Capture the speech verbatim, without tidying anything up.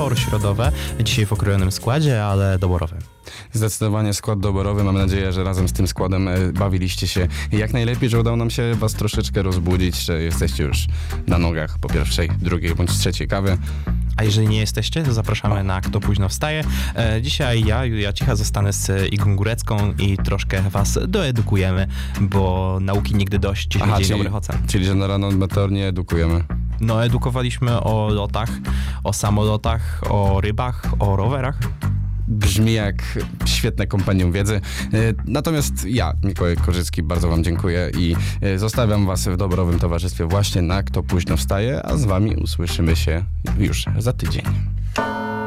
tory środowe. Dzisiaj w okrojonym składzie, ale doborowym. Zdecydowanie skład doborowy. Mam nadzieję, że razem z tym składem e, bawiliście się jak najlepiej, że udało nam się was troszeczkę rozbudzić, że jesteście już na nogach po pierwszej, drugiej bądź trzeciej kawy. A jeżeli nie jesteście, to zapraszamy na Kto Późno Wstaje. E, dzisiaj ja, Julia Cicha, zostanę z Igą Górecką i troszkę was doedukujemy, bo nauki nigdy dość, dziesięć Aha, dzień czyli, dobrych ocen. czyli, że na rano meteor nie edukujemy. No, edukowaliśmy o lotach, o samolotach, o rybach, o rowerach. Brzmi jak świetne kompendium wiedzy. E, Natomiast ja, Mikołaj Korzycki, bardzo wam dziękuję i e, zostawiam was w doborowym towarzystwie właśnie na Kto Późno Wstaje, a z wami usłyszymy się już za tydzień.